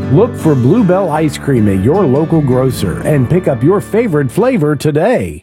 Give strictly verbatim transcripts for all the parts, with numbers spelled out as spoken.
Look for Bluebell Ice Cream at your local grocer and pick up your favorite flavor today.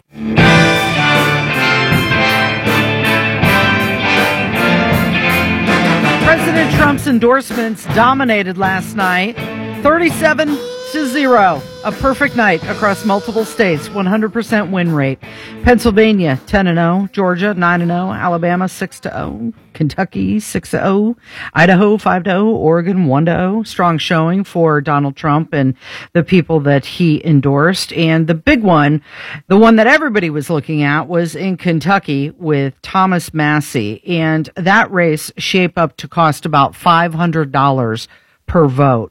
President Trump's endorsements dominated last night, thirty-seven to zero. A perfect night across multiple states, one hundred percent win rate. Pennsylvania, ten and oh. Georgia, nine and oh. Alabama, six to oh. Kentucky, six to oh. Idaho, five to oh. Oregon, one to oh. Strong showing for Donald Trump and the people that he endorsed. And the big one, the one that everybody was looking at, was in Kentucky with Thomas Massie. And that race shaped up to cost about five hundred dollars per vote.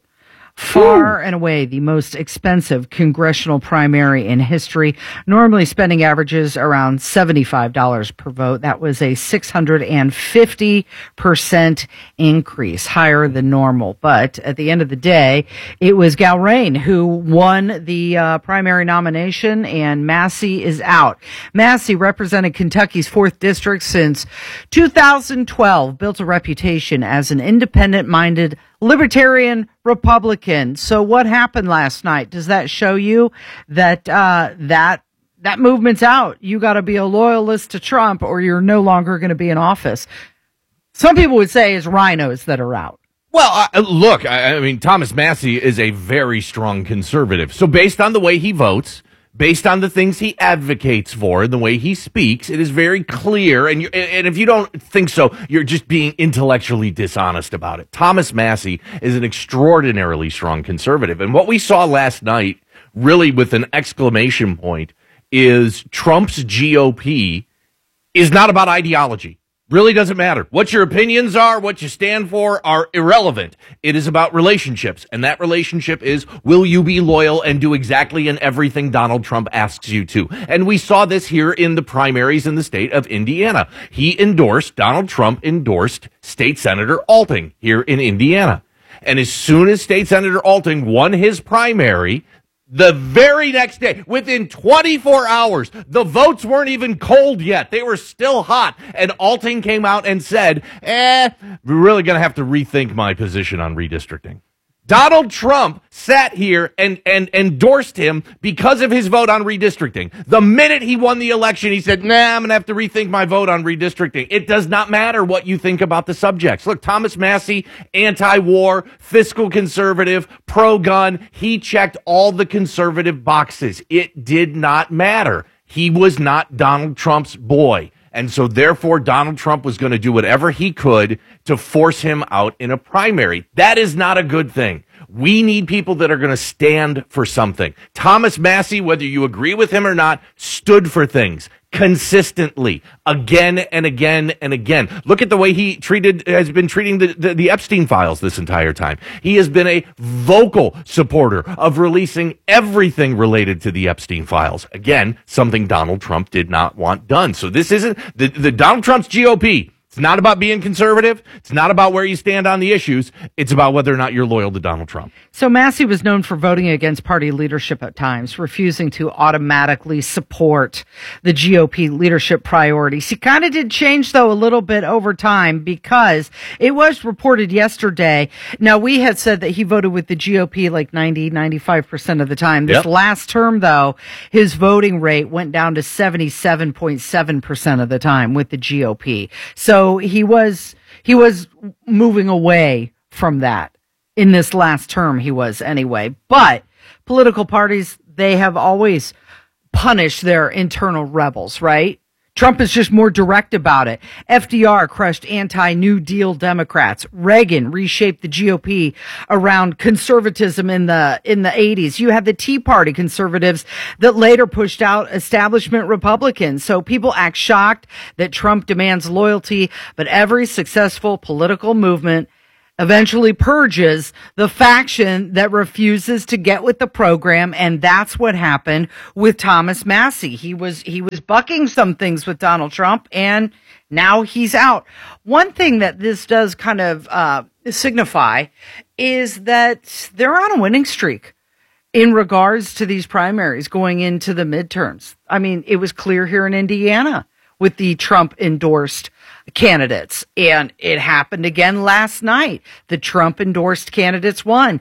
Far and away the most expensive congressional primary in history. Normally spending averages around seventy-five dollars per vote. That was a six hundred fifty percent increase, higher than normal. But at the end of the day, it was Galrain who won the uh, primary nomination, and Massie is out. Massie represented Kentucky's fourth district since two thousand twelve, built a reputation as an independent-minded libertarian Republican. So what happened last night? Does that show you that uh, that that movement's out? You got to be a loyalist to Trump or you're no longer going to be in office. Some people would say it's rhinos that are out. Well, uh, look, I, I mean, Thomas Massie is a very strong conservative. So based on the way he votes, based on the things he advocates for and the way he speaks, it is very clear. And, you, and if you don't think so, you're just being intellectually dishonest about it. Thomas Massie is an extraordinarily strong conservative. And what we saw last night, really with an exclamation point, is Trump's G O P is not about ideology. Really doesn't matter. What your opinions are, what you stand for are irrelevant. It is about relationships. And that relationship is, will you be loyal and do exactly and everything Donald Trump asks you to? And we saw this here in the primaries in the state of Indiana. He endorsed, Donald Trump endorsed State Senator Alting here in Indiana. And as soon as State Senator Alting won his primary, the very next day, within twenty-four hours, the votes weren't even cold yet. They were still hot. And Alting came out and said, eh, we're really going to have to rethink my position on redistricting. Donald Trump sat here and, and endorsed him because of his vote on redistricting. The minute he won the election, he said, nah, I'm going to have to rethink my vote on redistricting. It does not matter what you think about the subjects. Look, Thomas Massie, anti-war, fiscal conservative, pro-gun. He checked all the conservative boxes. It did not matter. He was not Donald Trump's boy. And so, therefore, Donald Trump was going to do whatever he could to force him out in a primary. That is not a good thing. We need people that are going to stand for something. Thomas Massie, whether you agree with him or not, stood for things consistently, again and again and again. Look at the way he treated, has been treating the, the, the Epstein files this entire time. He has been a vocal supporter of releasing everything related to the Epstein files. Again, something Donald Trump did not want done. So this isn't, the, the Donald Trump's G O P. It's not about being conservative. It's not about where you stand on the issues. It's about whether or not you're loyal to Donald Trump. So Massie was known for voting against party leadership at times, refusing to automatically support the G O P leadership priorities. He kind of did change, though, a little bit over time, because it was reported yesterday. Now, we had said that he voted with the G O P like ninety, ninety-five percent of the time. This Yep. last term, though, his voting rate went down to seventy-seven point seven percent of the time with the G O P. So he was he was moving away from that in this last term. He was anyway. But political parties, they have always punished their internal rebels, right? Trump is just more direct about it. F D R crushed anti-New Deal Democrats. Reagan reshaped the G O P around conservatism in the in the eighties. You had the Tea Party conservatives that later pushed out establishment Republicans. So people act shocked that Trump demands loyalty, but every successful political movement eventually purges the faction that refuses to get with the program, and that's what happened with Thomas Massie. He was he was bucking some things with Donald Trump, and now he's out. One thing that this does kind of uh, signify is that they're on a winning streak in regards to these primaries going into the midterms. I mean, it was clear here in Indiana with the Trump-endorsed candidates. And it happened again last night. The Trump endorsed candidates won.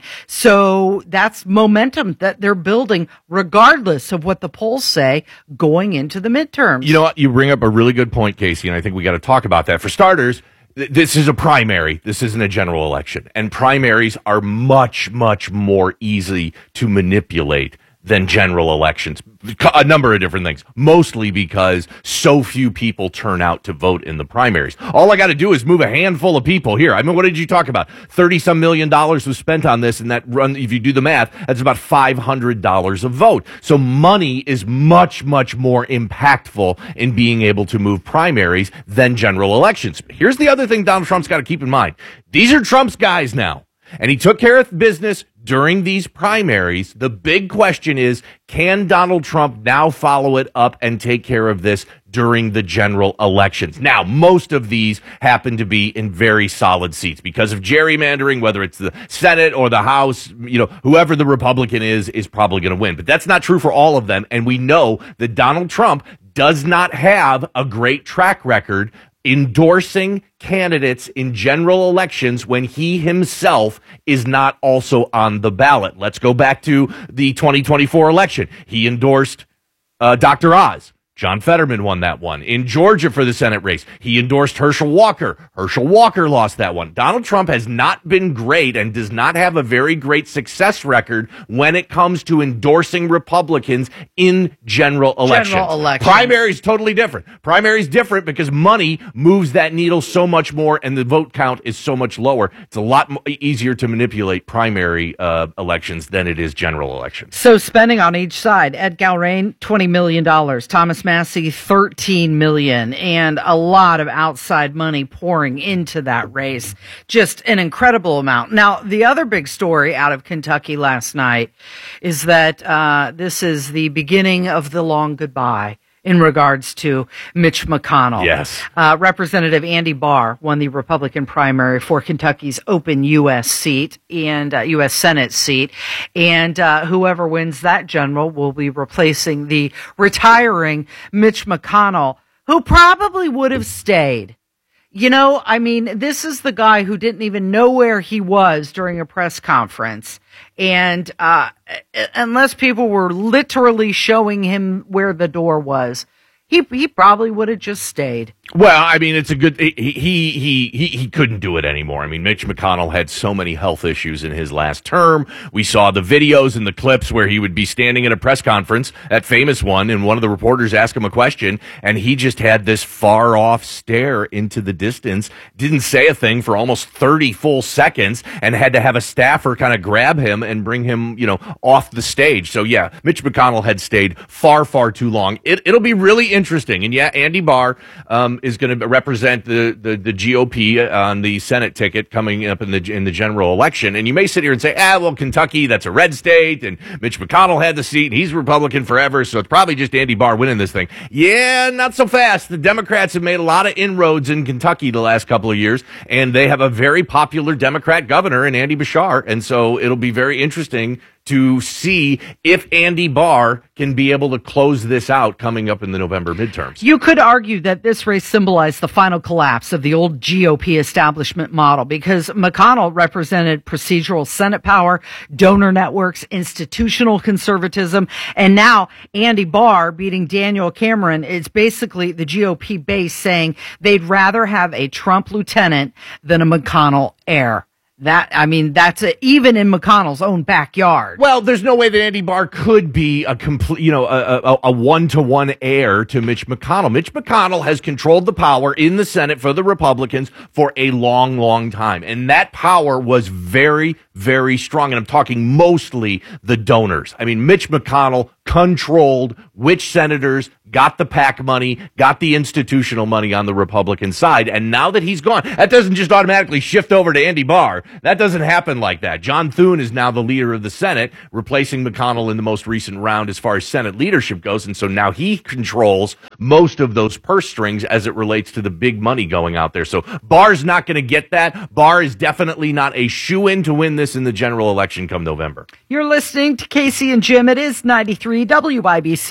So that's momentum that they're building regardless of what the polls say going into the midterms. You know what? You bring up a really good point, Casey, and I think we got to talk about that. For starters, th- this is a primary. This isn't a general election. And primaries are much, much more easy to manipulate than general elections. A number of different things, mostly because so few people turn out to vote in the primaries. All I got to do is move a handful of people here. I mean, what did you talk about? thirty some million dollars was spent on this, and that run, if you do the math, that's about five hundred dollars a vote. So money is much, much more impactful in being able to move primaries than general elections. Here's the other thing Donald Trump's got to keep in mind. These are Trump's guys now, and he took care of business during these primaries. The big question is, can Donald Trump now follow it up and take care of this during the general elections? Now, most of these happen to be in very solid seats because of gerrymandering, whether it's the Senate or the House. You know, whoever the Republican is, is probably going to win. But that's not true for all of them. And we know that Donald Trump does not have a great track record endorsing candidates in general elections when he himself is not also on the ballot. Let's go back to the twenty twenty-four election. He endorsed uh, Doctor Oz. John Fetterman won that one. In Georgia for the Senate race, he endorsed Herschel Walker. Herschel Walker lost that one. Donald Trump has not been great and does not have a very great success record when it comes to endorsing Republicans in general elections. General elections. Primaries totally different. Primaries different because money moves that needle so much more and the vote count is so much lower. It's a lot mo- easier to manipulate primary uh, elections than it is general elections. So spending on each side, Ed Galrain, twenty million dollars. Thomas Massey, thirteen million dollars, and a lot of outside money pouring into that race. Just an incredible amount. Now, the other big story out of Kentucky last night is that uh, this is the beginning of the long goodbye in regards to Mitch McConnell. Yes. Uh, Representative Andy Barr won the Republican primary for Kentucky's open U S seat and uh, U S Senate seat. And uh, whoever wins that general will be replacing the retiring Mitch McConnell, who probably would have stayed. You know, I mean, this is the guy who didn't even know where he was during a press conference. And uh, unless people were literally showing him where the door was, he he probably would have just stayed. Well, I mean, it's a good, he, he, he, he, he couldn't do it anymore. I mean, Mitch McConnell had so many health issues in his last term. We saw the videos and the clips where he would be standing at a press conference, that famous one, and one of the reporters asked him a question, and he just had this far off stare into the distance, didn't say a thing for almost thirty full seconds, and had to have a staffer kind of grab him and bring him, you know, off the stage. So yeah, Mitch McConnell had stayed far, far too long. It, it'll be really interesting. And yeah, Andy Barr, um, is going to represent the, the, the G O P on the Senate ticket coming up in the in the general election. And you may sit here and say, ah, well, Kentucky, that's a red state, and Mitch McConnell had the seat, and he's Republican forever, so it's probably just Andy Barr winning this thing. Yeah, not so fast. The Democrats have made a lot of inroads in Kentucky the last couple of years, and they have a very popular Democrat governor in Andy Bashar, and so it'll be very interesting to see if Andy Barr can be able to close this out coming up in the November midterms. You could argue that this race symbolized the final collapse of the old G O P establishment model because McConnell represented procedural Senate power, donor networks, institutional conservatism, and now Andy Barr beating Daniel Cameron is basically the G O P base saying they'd rather have a Trump lieutenant than a McConnell heir. That, I mean, that's a, even in McConnell's own backyard. Well, there's no way that Andy Barr could be a complete, you know, a, a, a one-to-one heir to Mitch McConnell. Mitch McConnell has controlled the power in the Senate for the Republicans for a long, long time. And that power was very, very strong. And I'm talking mostly the donors. I mean, Mitch McConnell controlled which senators got the PAC money, got the institutional money on the Republican side. And now that he's gone, that doesn't just automatically shift over to Andy Barr. That doesn't happen like that. John Thune is now the leader of the Senate, replacing McConnell in the most recent round as far as Senate leadership goes. And so now he controls most of those purse strings as it relates to the big money going out there. So Barr's not going to get that. Barr is definitely not a shoo-in to win this in the general election come November. You're listening to Casey and Jim. It is ninety-three W I B C.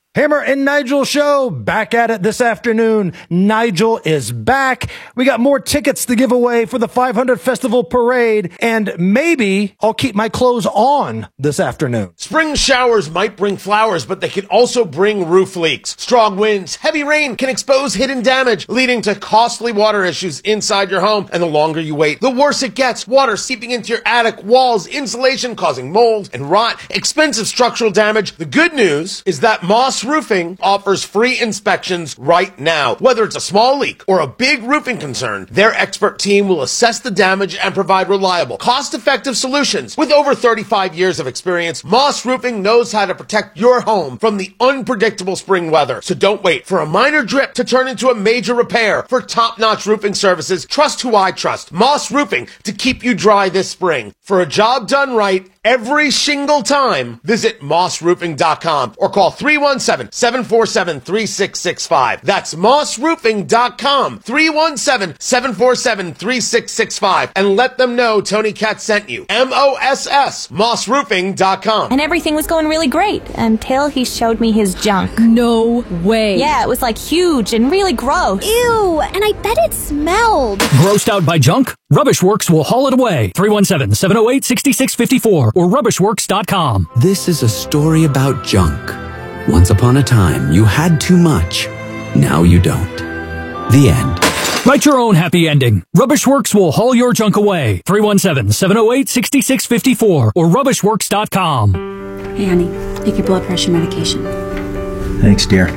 Hammer and Nigel show back at it this afternoon. Nigel is back. We got more tickets to give away for the five hundred Festival Parade, and maybe I'll keep my clothes on this afternoon. Spring showers might bring flowers, but they can also bring roof leaks. Strong winds, heavy rain can expose hidden damage, leading to costly water issues inside your home. And the longer you wait, the worse it gets. Water seeping into your attic, walls, insulation, causing mold and rot, expensive structural damage. The good news is that Moss Roofing offers free inspections right now. Whether it's a small leak or a big roofing concern, their expert team will assess the damage and provide reliable, cost-effective solutions. With over thirty-five years of experience, Moss Roofing knows how to protect your home from the unpredictable spring weather. So don't wait for a minor drip to turn into a major repair. For top-notch roofing services, trust who I trust. Moss Roofing, to keep you dry this spring. For a job done right, every single time, visit moss roofing dot com or call three one seven, seven four seven, three six six five. That's moss roofing dot com, three one seven, seven four seven, three six six five. And let them know Tony Katz sent you. M O S S, moss roofing dot com. And everything was going really great until he showed me his junk. No way. Yeah, it was like huge and really gross. Ew, and I bet it smelled. Grossed out by junk? Rubbish Works will haul it away. three one seven, seven oh eight, six six five four or rubbish works dot com. This is a story about junk. Once upon a time, you had too much. Now you don't. The end. Write your own happy ending. Rubbish Works will haul your junk away. three one seven, seven oh eight, six six five four or rubbish works dot com. Hey, honey, take your blood pressure medication. Thanks, dear.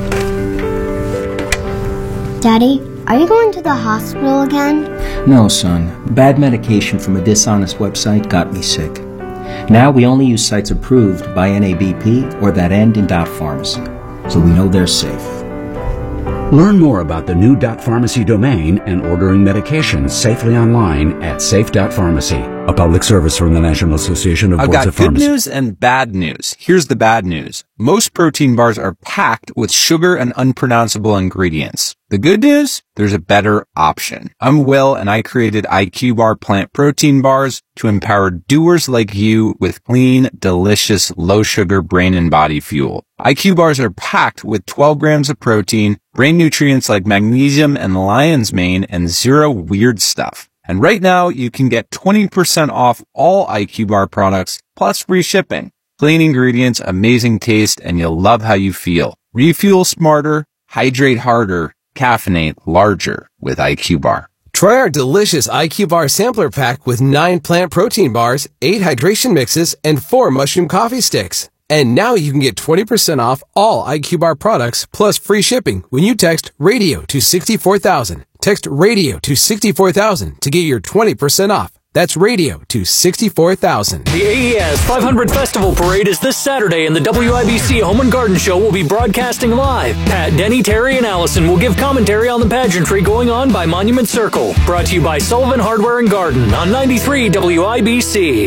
Daddy, are you going to the hospital again? No, son. Bad medication from a dishonest website got me sick. Now we only use sites approved by N A B P or that end in .pharmacy, so we know they're safe. Learn more about the new .pharmacy domain and ordering medications safely online at safe dot pharmacy. A public service from the National Association of I've Boards got of good Pharmacy. news and bad news. Here's the bad news. Most protein bars are packed with sugar and unpronounceable ingredients. The good news? There's a better option. I'm Will, and I created I Q Bar plant protein bars to empower doers like you with clean, delicious, low-sugar brain and body fuel. I Q Bars are packed with twelve grams of protein, brain nutrients like magnesium and lion's mane, and zero weird stuff. And right now, you can get twenty percent off all I Q Bar products, plus free shipping. Clean ingredients, amazing taste, and you'll love how you feel. Refuel smarter, hydrate harder, caffeinate larger with I Q Bar. Try our delicious I Q Bar sampler pack with nine plant protein bars, eight hydration mixes, and four mushroom coffee sticks. And now you can get twenty percent off all I Q Bar products plus free shipping when you text RADIO to sixty-four thousand. Text RADIO to sixty-four thousand to get your twenty percent off. That's radio to sixty-four thousand. The A E S five hundred Festival Parade is this Saturday, and the W I B C Home and Garden Show will be broadcasting live. Pat, Denny, Terry, and Allison will give commentary on the pageantry going on by Monument Circle. Brought to you by Sullivan Hardware and Garden on ninety-three W I B C.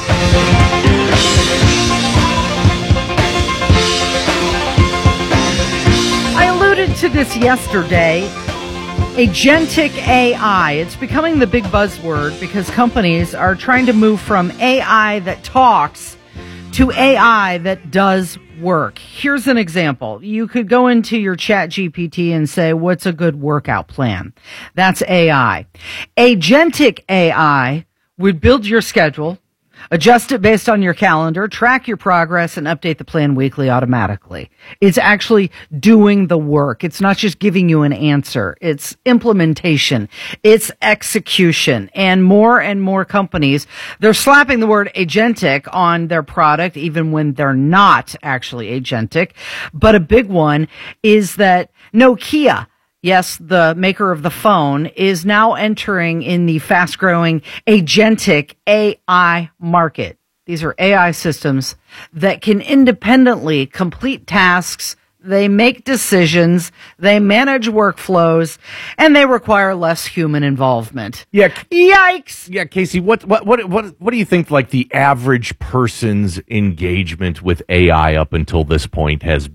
I alluded to this yesterday. Agentic A I. It's becoming the big buzzword because companies are trying to move from A I that talks to A I that does work. Here's an example. You could go into your Chat G P T and say, what's a good workout plan? That's A I. Agentic A I would build your schedule, adjust it based on your calendar, track your progress, and update the plan weekly automatically. It's actually doing the work. It's not just giving you an answer. It's implementation. It's execution. And more and more companies, they're slapping the word agentic on their product, even when they're not actually agentic. But a big one is that Nokia, yes, the maker of the phone, is now entering in the fast-growing agentic A I market. These are A I systems that can independently complete tasks, they make decisions, they manage workflows, and they require less human involvement. Yeah. Yikes! Yeah, Casey, what what what what what do you think like the average person's engagement with A I up until this point has been?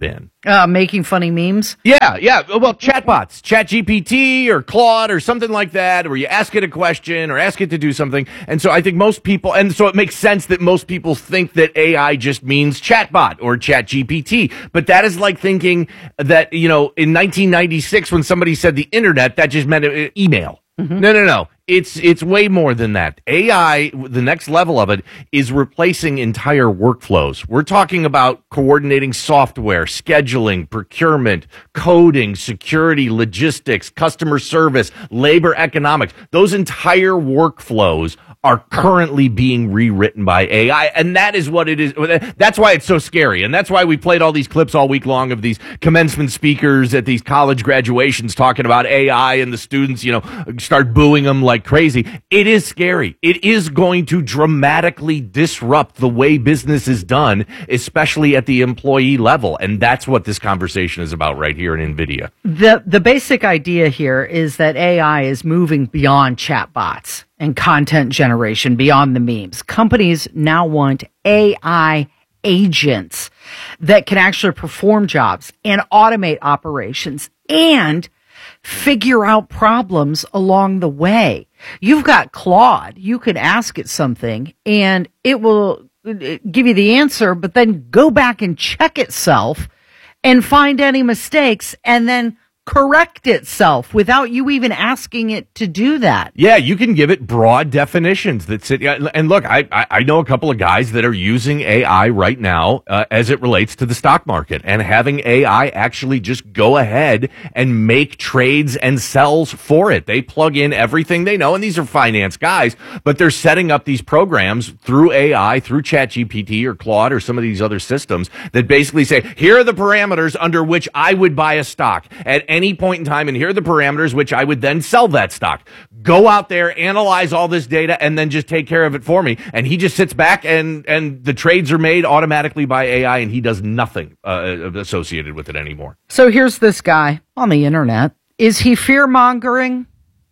Uh, making funny memes? Yeah, yeah. Well, chatbots, ChatGPT or Claude or something like that, where you ask it a question or ask it to do something. And so I think most people, and so it makes sense that most people think that A I just means chatbot or ChatGPT. But that is like thinking that, you know, in nineteen ninety-six, when somebody said the internet, that just meant uh, email. Mm-hmm. No, no, no. It's it's way more than that. A I, the next level of it, is replacing entire workflows. We're talking about coordinating software, scheduling, procurement, coding, security, logistics, customer service, labor economics. Those entire workflows are currently being rewritten by A I, and that is what it is. That's why it's so scary, and that's why we played all these clips all week long of these commencement speakers at these college graduations talking about A I, and the students, you know, start booing them like crazy. It is scary. It is going to dramatically disrupt the way business is done, especially at the employee level, and that's what this conversation is about right here in NVIDIA. The the basic idea here is that A I is moving beyond chatbots and content generation, beyond the memes. Companies now want A I agents that can actually perform jobs and automate operations and figure out problems along the way. You've got Claude. You can ask it something and it will give you the answer, but then go back and check itself and find any mistakes and then correct itself without you even asking it to do that. Yeah, you can give it broad definitions that sit. And look, I I know a couple of guys that are using A I right now uh, as it relates to the stock market, and having A I actually just go ahead and make trades and sells for it. They plug in everything they know, and these are finance guys, but they're setting up these programs through A I, through ChatGPT or Claude or some of these other systems that basically say, here are the parameters under which I would buy a stock at any point in time, and here are the parameters which I would then sell that stock. Go out there, analyze all this data, and then just take care of it for me. And he just sits back, and and the trades are made automatically by A I, and he does nothing uh, associated with it anymore. So here's this guy on the internet. Is he fear-mongering,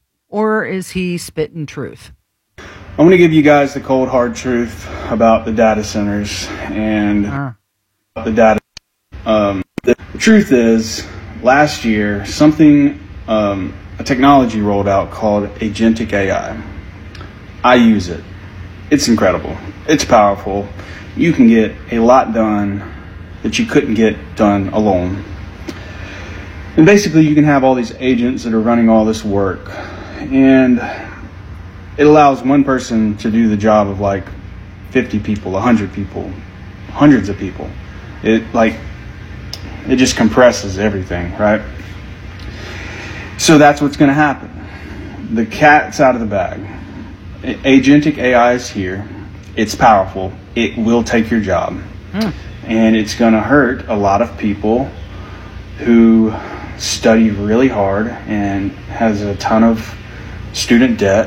or is he spitting truth? I'm going to give you guys the cold, hard truth about the data centers and uh. the data. Um, the truth is, last year, something, um, a technology rolled out called Agentic A I. I use it. It's incredible. It's powerful. You can get a lot done that you couldn't get done alone. And basically, you can have all these agents that are running all this work. And it allows one person to do the job of like fifty people, one hundred people, hundreds of people. It like... It just compresses everything, right? So that's what's going to happen. The cat's out of the bag. Agentic A I is here. It's powerful. It will take your job. Mm. And it's going to hurt a lot of people who study really hard and has a ton of student debt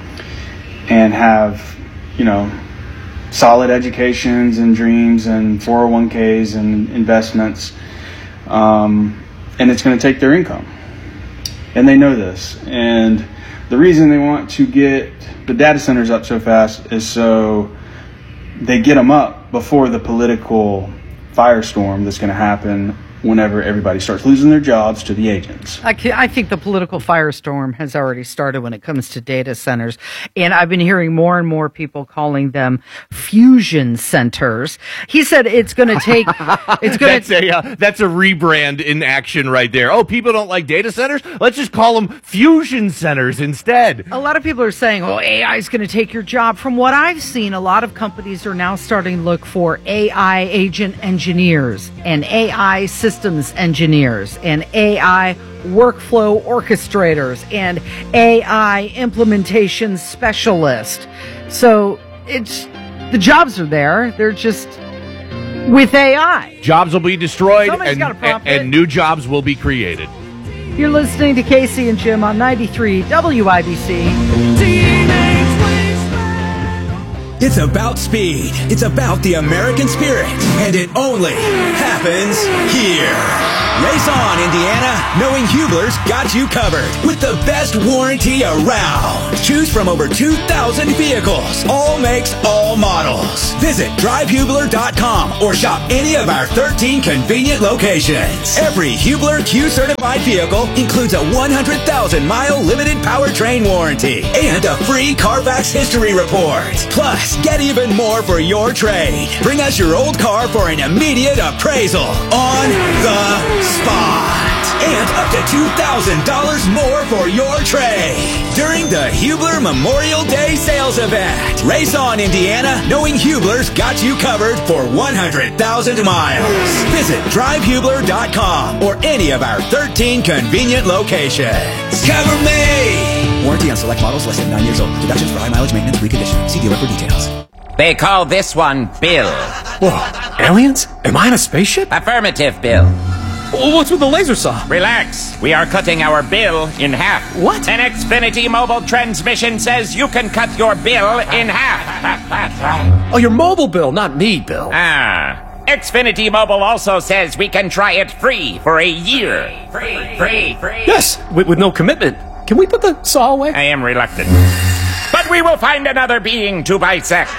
and have, you know, solid educations and dreams and four oh one k's and investments. Um, and it's going to take their income. And they know this. And the reason they want to get the data centers up so fast is so they get them up before the political firestorm that's going to happen whenever everybody starts losing their jobs to the agents. I, can, I think the political firestorm has already started when it comes to data centers. And I've been hearing more and more people calling them fusion centers. He said it's going to take... it's going that's, a, uh, that's a rebrand in action right there. Oh, people don't like data centers? Let's just call them fusion centers instead. A lot of people are saying, oh, A I is going to take your job. From what I've seen, a lot of companies are now starting to look for A I agent engineers and A I systems systems engineers and A I workflow orchestrators and A I implementation specialists. So it's the jobs are there. They're just with A I. Jobs will be destroyed and, and, and new jobs will be created. You're listening to Casey and Jim on ninety-three W I B C. It's about speed. It's about the American spirit. And it only happens here. Race on, Indiana, knowing Hubler's got you covered with the best warranty around. Choose from over two thousand vehicles, all makes, all models. Visit drive hubler dot com or shop any of our thirteen convenient locations. Every Hubler Q-certified vehicle includes a one hundred thousand mile limited powertrain warranty and a free Carfax history report. Plus, get even more for your trade. Bring us your old car for an immediate appraisal on the spot. And up to two thousand dollars more for your trade during the Hubler Memorial Day sales event. Race on, Indiana, knowing Hubler's got you covered for one hundred thousand miles. Visit drive hubler dot com or any of our thirteen convenient locations. Cover me! Warranty on select models less than nine years old. Deductions for high mileage maintenance, reconditioning. See dealer for details. They call this one Bill. Whoa, aliens? Am I in a spaceship? Affirmative, Bill. What's with the laser saw? Relax. We are cutting our bill in half. What? An Xfinity mobile transmission says you can cut your bill in half. Oh, your mobile bill, not me, Bill. Ah. Xfinity Mobile also says we can try it free for a year. Free, free, free. Yes, with, with no commitment. Can we put the saw away? I am reluctant. But we will find another being to bisect.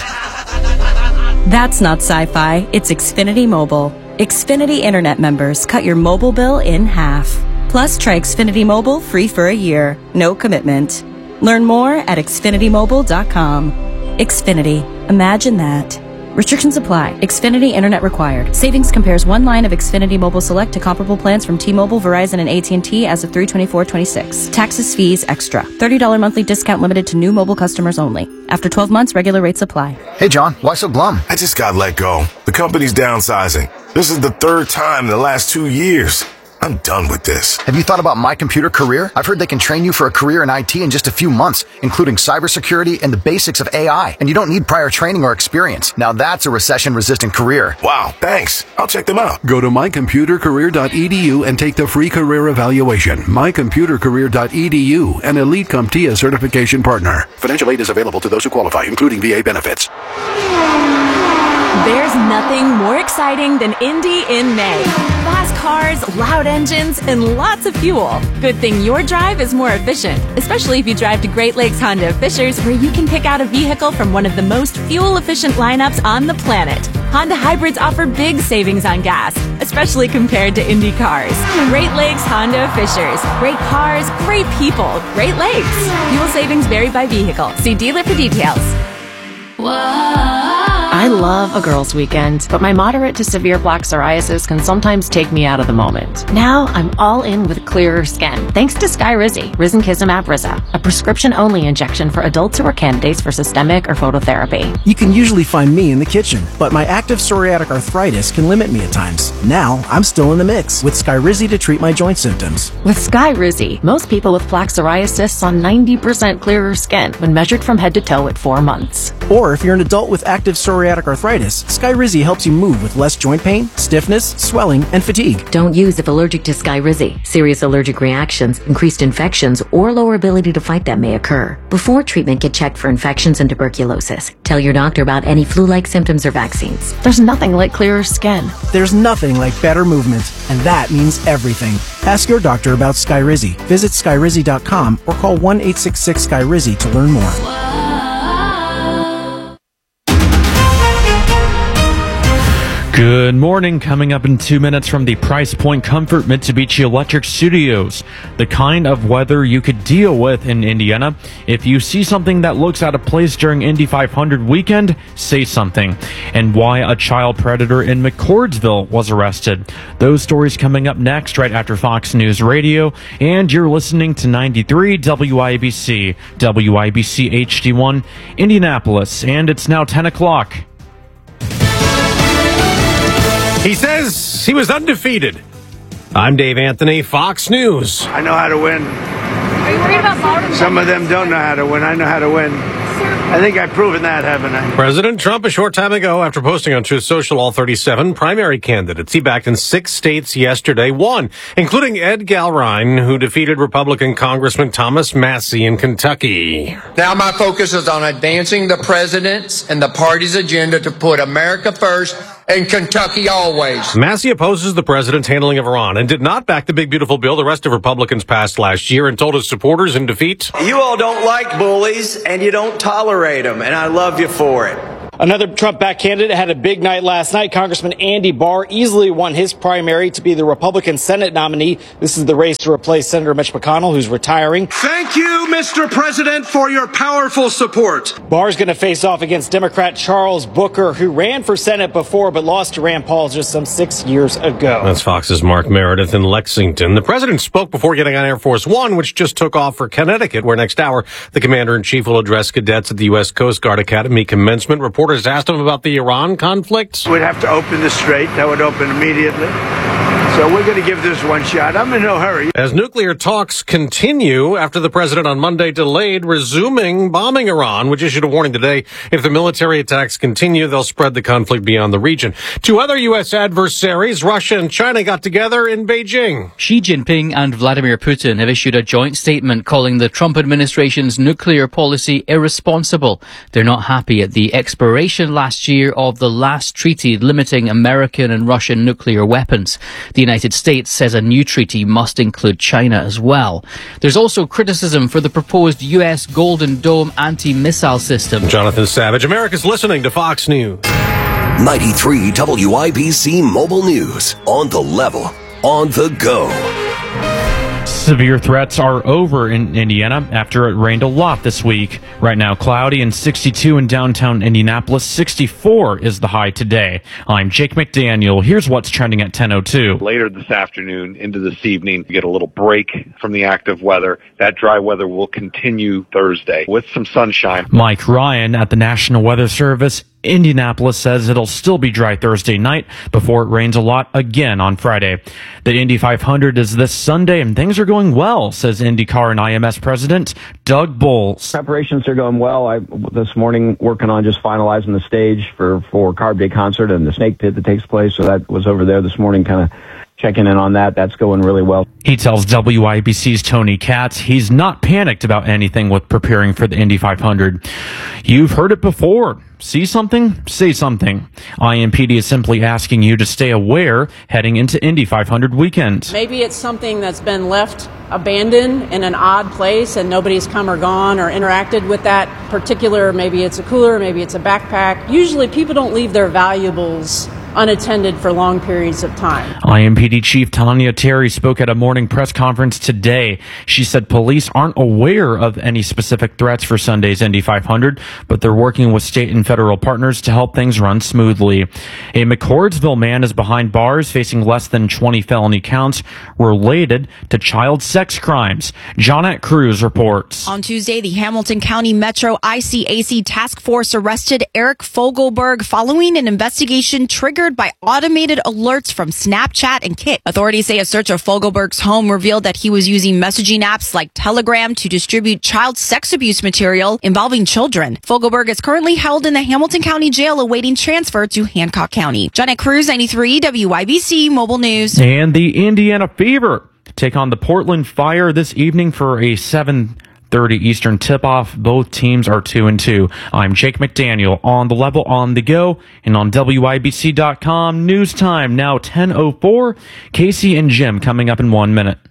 That's not sci-fi. It's Xfinity Mobile. Xfinity Internet members cut your mobile bill in half. Plus, try Xfinity Mobile free for a year. No commitment. Learn more at xfinity mobile dot com. Xfinity. Imagine that. Restrictions apply. Xfinity Internet required. Savings compares one line of Xfinity Mobile Select to comparable plans from T-Mobile, Verizon, and A T and T as of three twenty-four twenty-six. Taxes, fees, extra. thirty dollars monthly discount limited to new mobile customers only. After twelve months, regular rates apply. Hey, John, why so glum? I just got let go. The company's downsizing. This is the third time in the last two years. I'm done with this. Have you thought about My Computer Career? I've heard they can train you for a career in I T in just a few months, including cybersecurity and the basics of A I. And you don't need prior training or experience. Now that's a recession-resistant career. Wow, thanks. I'll check them out. Go to my computer career dot e d u and take the free career evaluation. my computer career dot e d u, an Elite CompTIA certification partner. Financial aid is available to those who qualify, including V A benefits. There's nothing more exciting than Indy in May. Fast cars, loud engines, and lots of fuel. Good thing your drive is more efficient, especially if you drive to Great Lakes Honda of Fishers, where you can pick out a vehicle from one of the most fuel-efficient lineups on the planet. Honda hybrids offer big savings on gas, especially compared to Indy cars. Great Lakes Honda of Fishers. Great cars, great people, Great Lakes. Fuel savings vary by vehicle. See dealer for details. Whoa. I love a girls' weekend, but my moderate to severe plaque psoriasis can sometimes take me out of the moment. Now I'm all in with clearer skin, thanks to Skyrizi, Risankizumab Riza, a prescription-only injection for adults who are candidates for systemic or phototherapy. You can usually find me in the kitchen, but my active psoriatic arthritis can limit me at times. Now I'm still in the mix with Skyrizi to treat my joint symptoms. With Skyrizi, most people with plaque psoriasis saw ninety percent clearer skin when measured from head to toe at four months. Or if you're an adult with active psoriatic arthritis, Skyrizi helps you move with less joint pain, stiffness, swelling, and fatigue. Don't use if allergic to Skyrizi. Serious allergic reactions, increased infections, or lower ability to fight them may occur. Before treatment, get checked for infections and tuberculosis. Tell your doctor about any flu-like symptoms or vaccines. There's nothing like clearer skin. There's nothing like better movement, and that means everything. Ask your doctor about Skyrizi. Visit skyrizi dot com or call one eight six six Skyrizi to learn more. Good morning. Coming up in two minutes from the Price Point Comfort Mitsubishi Electric Studios. The kind of weather you could deal with in Indiana. If you see something that looks out of place during Indy five hundred weekend, say something. And why a child predator in McCordsville was arrested. Those stories coming up next right after Fox News Radio. And you're listening to ninety-three W I B C, W I B C H D one, Indianapolis. And it's now ten o'clock. He says he was undefeated. I'm Dave Anthony, Fox News. I know how to win. Are you worried about Marvin? Some of them don't know how to win. I know how to win. Sir, I think I've proven that, haven't I? President Trump, a short time ago, after posting on Truth Social all thirty-seven primary candidates he backed in six states yesterday, won, including Ed Galrine, who defeated Republican Congressman Thomas Massie in Kentucky. Now my focus is on advancing the president's and the party's agenda to put America first and Kentucky always. Massie opposes the president's handling of Iran and did not back the big, beautiful bill the rest of Republicans passed last year and told his supporters in defeat, "You all don't like bullies and you don't tolerate them, and I love you for it." Another Trump-backed candidate had a big night last night. Congressman Andy Barr easily won his primary to be the Republican Senate nominee. This is the race to replace Senator Mitch McConnell, who's retiring. Thank you, Mister President, for your powerful support. Barr's going to face off against Democrat Charles Booker, who ran for Senate before but lost to Rand Paul just some six years ago. That's Fox's Mark Meredith in Lexington. The president spoke before getting on Air Force One, which just took off for Connecticut, where next hour the commander-in-chief will address cadets at the U S Coast Guard Academy commencement. Reporters asked him about the Iran conflict. We'd have to open the strait. That would open immediately. So we're going to give this one shot. I'm in no hurry. As nuclear talks continue after the president on Monday delayed resuming bombing Iran, which issued a warning today. If the military attacks continue, they'll spread the conflict beyond the region. Two other U S adversaries, Russia and China, got together in Beijing. Xi Jinping and Vladimir Putin have issued a joint statement calling the Trump administration's nuclear policy irresponsible. They're not happy at the expiration last year of the last treaty limiting American and Russian nuclear weapons. The United States says a new treaty must include China as well. There's also criticism for the proposed U S Golden Dome anti-missile system. Jonathan Savage, America's listening to Fox News. ninety-three W I B C Mobile News. On the level, on the go. Severe threats are over in Indiana after it rained a lot this week. Right now, cloudy and sixty-two in downtown Indianapolis. sixty-four is the high today. I'm Jake McDaniel. Here's what's trending at ten oh two. Later this afternoon into this evening, we get a little break from the active weather. That dry weather will continue Thursday with some sunshine. Mike Ryan at the National Weather Service. Indianapolis says it'll still be dry Thursday night before it rains a lot again on Friday. The Indy five hundred is this Sunday and things are going well, says IndyCar and I M S president Doug Bowles. Preparations are going well. I this morning working on just finalizing the stage for for Carb Day concert and the snake pit that takes place. So that was over there this morning, kind of checking in on that. That's going really well. He tells W I B C's Tony Katz he's not panicked about anything with preparing for the Indy five hundred. You've heard it before. See something? Say something. I M P D is simply asking you to stay aware heading into Indy five hundred weekend. Maybe it's something that's been left abandoned in an odd place and nobody's come or gone or interacted with that particular, maybe it's a cooler, maybe it's a backpack. Usually people don't leave their valuables unattended for long periods of time. I M P D Chief Tanya Terry spoke at a morning press conference today. She said police aren't aware of any specific threats for Sunday's Indy five hundred, but they're working with state and federal partners to help things run smoothly. A McCordsville man is behind bars facing less than twenty felony counts related to child sex crimes. Johnette Cruz reports. On Tuesday, the Hamilton County Metro I C A C Task Force arrested Eric Fogelberg following an investigation triggered by automated alerts from Snapchat and Kik. Authorities say a search of Fogelberg's home revealed that he was using messaging apps like Telegram to distribute child sex abuse material involving children. Fogelberg is currently held in the Hamilton County Jail awaiting transfer to Hancock County. Janet Cruz, ninety-three W I B C Mobile News. And the Indiana Fever take on the Portland Fire this evening for a seven thirty Eastern tip-off. Both teams are two and two. I'm Jake McDaniel on the level, on the go, and on W I B C dot com. News time now ten oh four. Casey and Jim coming up in one minute.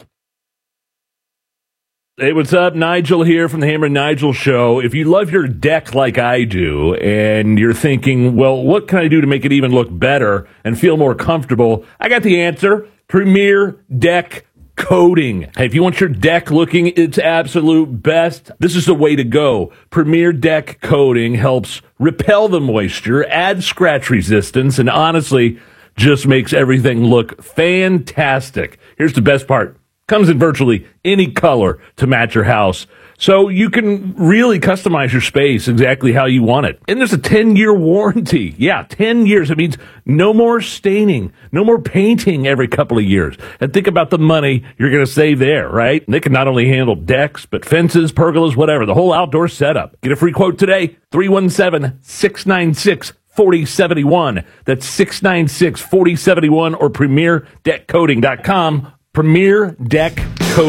Hey, what's up? Nigel here from the Hammer and Nigel Show. If you love your deck like I do, and you're thinking, well, what can I do to make it even look better and feel more comfortable? I got the answer. Premier Deck Coating. Hey, if you want your deck looking its absolute best, this is the way to go. Premier Deck Coating helps repel the moisture, add scratch resistance, and honestly, just makes everything look fantastic. Here's the best part. Comes in virtually any color to match your house. So you can really customize your space exactly how you want it. And there's a ten-year warranty. Yeah, ten years. It means no more staining, no more painting every couple of years. And think about the money you're going to save there, right? And they can not only handle decks, but fences, pergolas, whatever, the whole outdoor setup. Get a free quote today, three one seven, six nine six, four oh seven one. That's six nine six, four oh seven one or premier deck coating dot com. Premier Deck Coating.